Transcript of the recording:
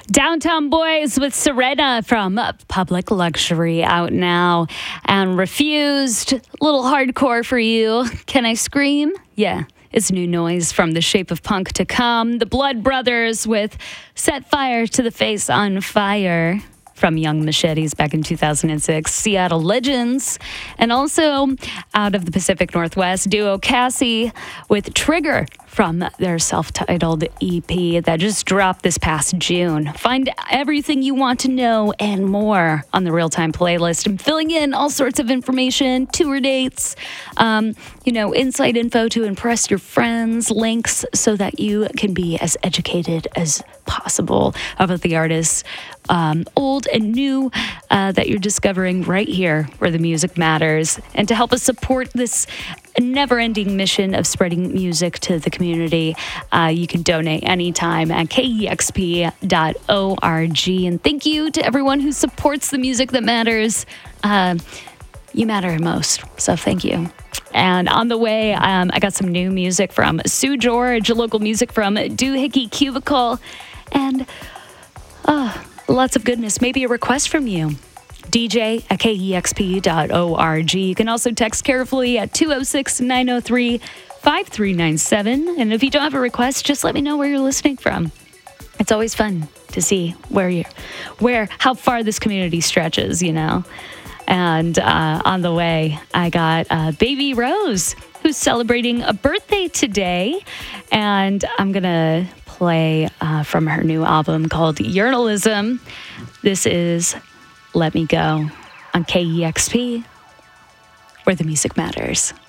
Downtown Boys with Serena from Public Luxury out now. And Refused, a little hardcore for you. Can I Scream? Yeah. It's new noise from The Shape of Punk to come. The Blood Brothers with Set Fire to the Face on Fire from Young Machetes back in 2006. Seattle Legends. And also out of the Pacific Northwest, duo Cassie with Trigger from their self-titled EP that just dropped this past June. Find everything you want to know and more on the Real-Time playlist. I'm filling in all sorts of information, tour dates, inside info to impress your friends, links so that you can be as educated as possible about the artists, old and new, that you're discovering right here where the music matters. And to help us support this never-ending mission of spreading music to the community, you can donate anytime at kexp.org. And thank you to everyone who supports the music that matters. You matter most, so thank you. And on the way, I got some new music from Sue George, local music from Doohickey Cubicle, and lots of goodness. Maybe a request from you. DJ at kexp.org. You can also text carefully at 206-903-5397. And if you don't have a request, just let me know where you're listening from. It's always fun to see how far this community stretches, And on the way, I got Baby Rose, who's celebrating a birthday today. And I'm going to play from her new album called Journalism. This is Let Me Go on KEXP, where the music matters.